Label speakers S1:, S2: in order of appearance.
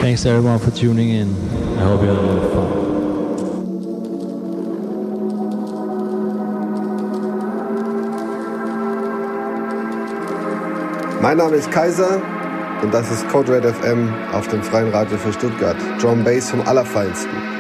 S1: Thanks everyone for tuning in. I hope you had a lot of fun.
S2: Mein Name ist Kaiser und das ist Code Red FM auf dem Freien Radio für Stuttgart. Drum Bass vom Allerfeinsten.